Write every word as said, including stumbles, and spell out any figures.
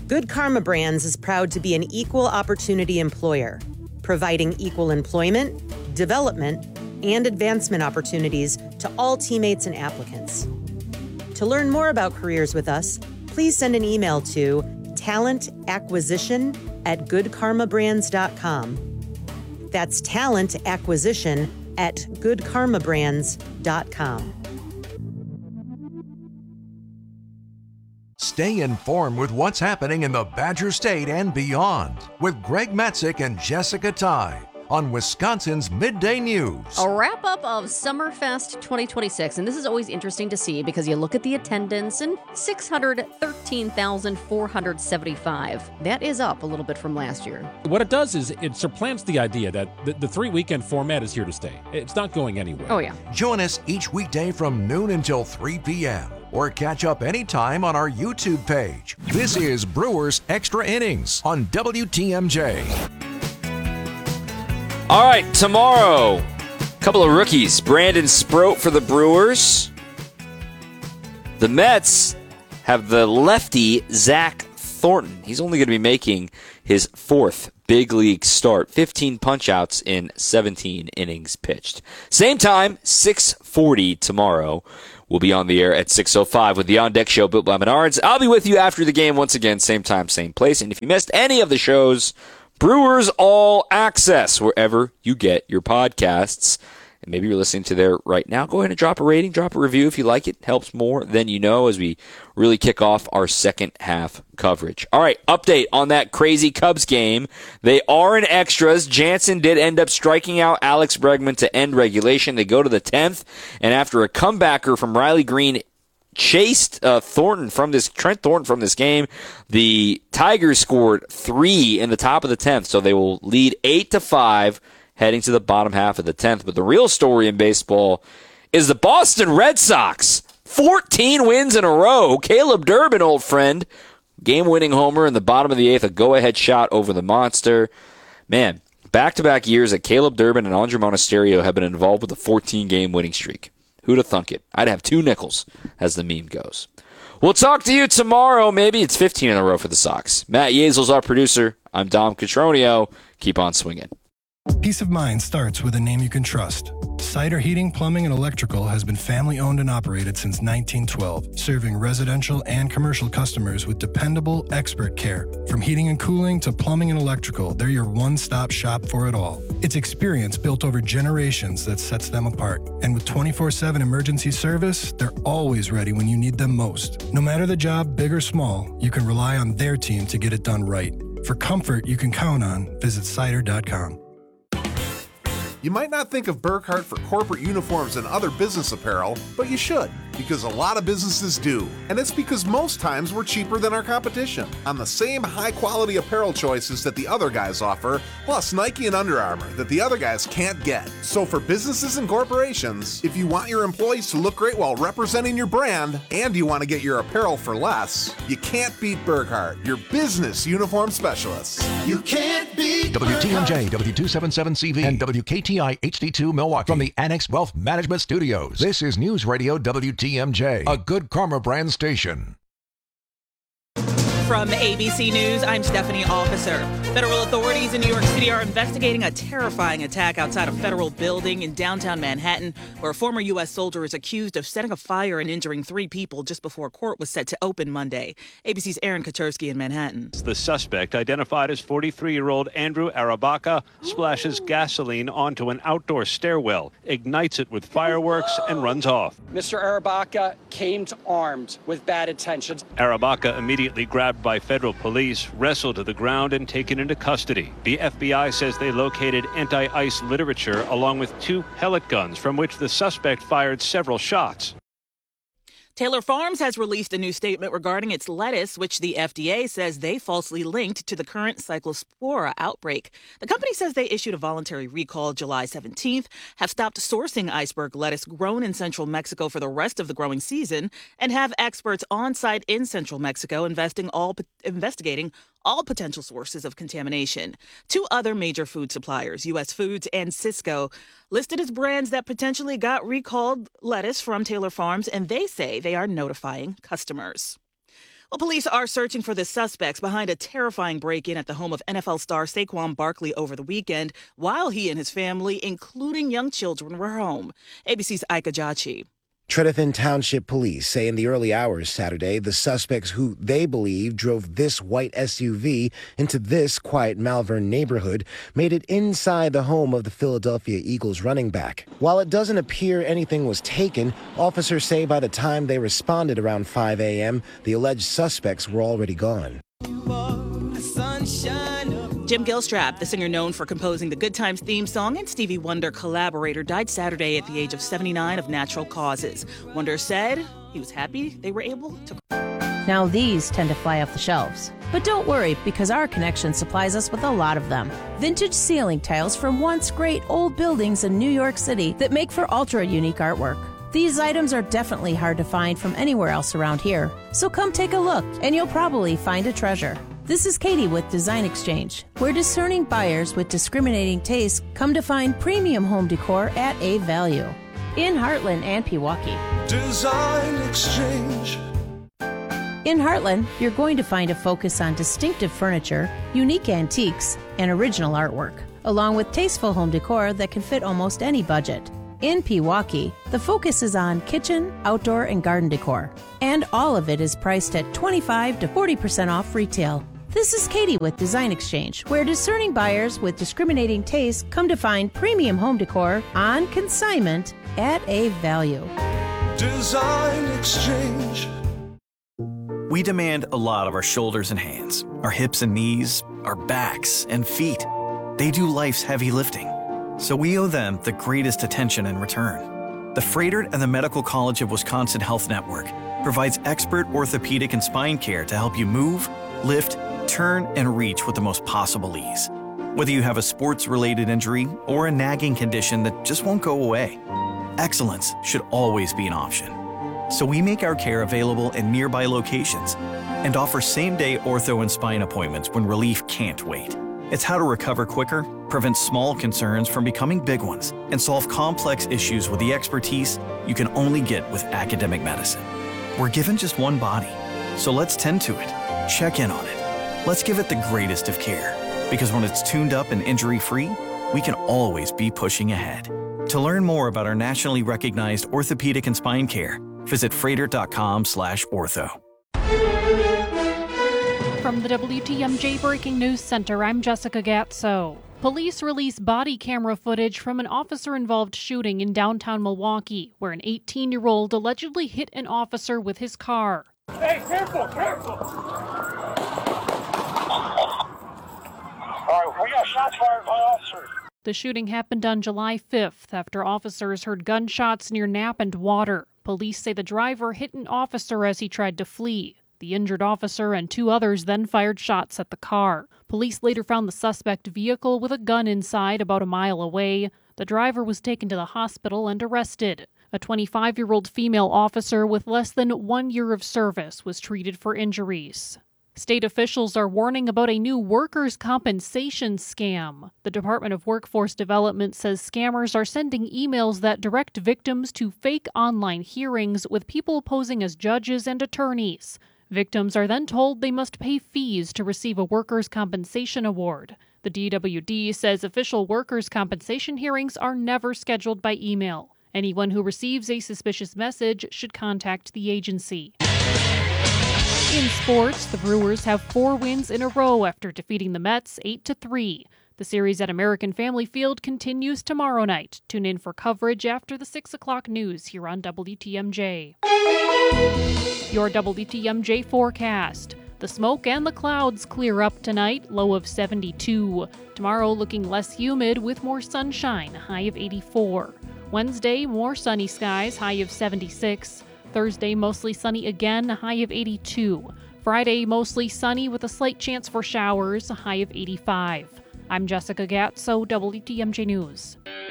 Good Karma Brands is proud to be an equal opportunity employer, providing equal employment, development, and advancement opportunities to all teammates and applicants. To learn more about careers with us, please send an email to talent acquisition at good karma brands dot com. That's talent acquisition at good karma brands dot com. Stay informed with what's happening in the Badger State and beyond with Greg Matzik and Jessica Ty on Wisconsin's Midday News. A wrap-up of Summerfest twenty twenty-six, and this is always interesting to see because you look at the attendance, and six hundred thirteen thousand four hundred seventy-five. That is up a little bit from last year. What it does is it supplants the idea that the, the three-weekend format is here to stay. It's not going anywhere. Oh, yeah. Join us each weekday from noon until three p.m. or catch up anytime on our YouTube page. This is Brewers Extra Innings on W T M J. All right, tomorrow, a couple of rookies. Brandon Sproat for the Brewers. The Mets have the lefty Zach Thornton. He's only going to be making his fourth big league start. fifteen punch-outs in seventeen innings pitched. Same time, six forty tomorrow. We'll be on the air at six oh five with the On Deck Show built by Menards. I'll be with you after the game once again, same time, same place. And if you missed any of the shows, Brewers All Access, wherever you get your podcasts. And maybe you're listening to there right now. Go ahead and drop a rating, drop a review if you like it. Helps more than you know as we really kick off our second half coverage. All right, update on that crazy Cubs game. They are in extras. Jansen did end up striking out Alex Bregman to end regulation. They go to the tenth, and after a comebacker from Riley Green chased uh, Thornton from this Trent Thornton from this game, the Tigers scored three in the top of the tenth, so they will lead eight to five heading to the bottom half of the tenth. But the real story in baseball is the Boston Red Sox. fourteen wins in a row. Caleb Durbin, old friend, game-winning homer in the bottom of the eighth, a go-ahead shot over the monster. Man, back-to-back years that Caleb Durbin and Andre Monasterio have been involved with a fourteen-game winning streak. Who'd have thunk it? I'd have two nickels, as the meme goes. We'll talk to you tomorrow. Maybe it's fifteen in a row for the Sox. Matt Yazel's our producer. I'm Dom Cotroneo. Keep on swinging. Peace of mind starts with a name you can trust. Cider Heating, Plumbing, and Electrical has been family-owned and operated since nineteen twelve, serving residential and commercial customers with dependable, expert care. From heating and cooling to plumbing and electrical, they're your one-stop shop for it all. It's experience built over generations that sets them apart. And with twenty-four seven emergency service, they're always ready when you need them most. No matter the job, big or small, you can rely on their team to get it done right. For comfort you can count on, visit cider dot com. You might not think of Burkhart for corporate uniforms and other business apparel, but you should, because a lot of businesses do. And it's because most times we're cheaper than our competition on the same high-quality apparel choices that the other guys offer, plus Nike and Under Armour that the other guys can't get. So for businesses and corporations, if you want your employees to look great while representing your brand, and you want to get your apparel for less, you can't beat Burkhart, your business uniform specialists. You can't beat W T M J, W two seventy-seven C V, and W K T I H D two Milwaukee. From the Annex Wealth Management Studios, this is News Radio W T M J, a Good Karma brand station. From A B C News, I'm Stephanie Officer. Federal authorities in New York City are investigating a terrifying attack outside a federal building in downtown Manhattan, where a former U S soldier is accused of setting a fire and injuring three people just before court was set to open Monday. A B C's Aaron Katersky in Manhattan. The suspect, identified as forty-three-year-old Andrew Arabaka, splashes gasoline onto an outdoor stairwell, ignites it with fireworks, and runs off. Mister Arabaka came to armed with bad intentions. Arabaka immediately grabbed by federal police, wrestled to the ground, and taken into custody. The F B I says they located anti-ice literature along with two pellet guns from which the suspect fired several shots. Taylor Farms has released a new statement regarding its lettuce, which the F D A says they falsely linked to the current Cyclospora outbreak. The company says they issued a voluntary recall July seventeenth, have stopped sourcing iceberg lettuce grown in central Mexico for the rest of the growing season, and have experts on site in central Mexico investing all, investigating all potential sources of contamination. Two other major food suppliers, U S Foods and Sysco, listed as brands that potentially got recalled lettuce from Taylor Farms, and they say they are notifying customers. Well, police are searching for the suspects behind a terrifying break-in at the home of N F L star Saquon Barkley over the weekend while he and his family, including young children, were home. A B C's Ika Jachi. Tredyffin Township Police say in the early hours Saturday, the suspects who they believe drove this white S U V into this quiet Malvern neighborhood made it inside the home of the Philadelphia Eagles running back. While it doesn't appear anything was taken, officers say by the time they responded around five a.m., the alleged suspects were already gone. Jim Gilstrap, the singer known for composing the Good Times theme song and Stevie Wonder collaborator, died Saturday at the age of seventy-nine of natural causes. Wonder said he was happy they were able to. Now these tend to fly off the shelves. But don't worry, because our connection supplies us with a lot of them. Vintage ceiling tiles from once great old buildings in New York City that make for ultra-unique artwork. These items are definitely hard to find from anywhere else around here. So come take a look, and you'll probably find a treasure. This is Katie with Design Exchange, where discerning buyers with discriminating tastes come to find premium home decor at a value. In Heartland and Pewaukee. Design Exchange. In Heartland, you're going to find a focus on distinctive furniture, unique antiques, and original artwork, along with tasteful home decor that can fit almost any budget. In Pewaukee, the focus is on kitchen, outdoor, and garden decor, and all of it is priced at twenty-five to forty percent off retail. This is Katie with Design Exchange, where discerning buyers with discriminating tastes come to find premium home decor on consignment at a value. Design Exchange. We demand a lot of our shoulders and hands, our hips and knees, our backs and feet. They do life's heavy lifting, so we owe them the greatest attention in return. The Froedtert and the Medical College of Wisconsin Health Network provides expert orthopedic and spine care to help you move, lift, turn, and reach with the most possible ease. Whether you have a sports-related injury or a nagging condition that just won't go away, excellence should always be an option. So we make our care available in nearby locations and offer same-day ortho and spine appointments when relief can't wait. It's how to recover quicker, prevent small concerns from becoming big ones, and solve complex issues with the expertise you can only get with academic medicine. We're given just one body, so let's tend to it, check in on it. Let's give it the greatest of care, because when it's tuned up and injury-free, we can always be pushing ahead. To learn more about our nationally recognized orthopedic and spine care, visit froedtert dot com slash ortho. From the W T M J Breaking News Center, I'm Jessica Gatso. Police release body camera footage from an officer-involved shooting in downtown Milwaukee, where an eighteen-year-old allegedly hit an officer with his car. Hey, careful, careful! All right, we got shots fired by officers. The shooting happened on July fifth after officers heard gunshots near Knapp and Water. Police say the driver hit an officer as he tried to flee. The injured officer and two others then fired shots at the car. Police later found the suspect vehicle with a gun inside about a mile away. The driver was taken to the hospital and arrested. A twenty-five-year-old female officer with less than one year of service was treated for injuries. State officials are warning about a new workers' compensation scam. The Department of Workforce Development says scammers are sending emails that direct victims to fake online hearings with people posing as judges and attorneys. Victims are then told they must pay fees to receive a workers' compensation award. The D W D says official workers' compensation hearings are never scheduled by email. Anyone who receives a suspicious message should contact the agency. In sports, the Brewers have four wins in a row after defeating the Mets eight to three. The series at American Family Field continues tomorrow night. Tune in for coverage after the six o'clock news here on W T M J. Your W T M J forecast. The smoke and the clouds clear up tonight, low of seventy-two. Tomorrow looking less humid with more sunshine, high of eighty-four. Wednesday, more sunny skies, high of seventy-six. Thursday, mostly sunny again, a high of eighty-two. Friday, mostly sunny with a slight chance for showers, a high of eighty-five. I'm Jessica Gatso, W T M J News.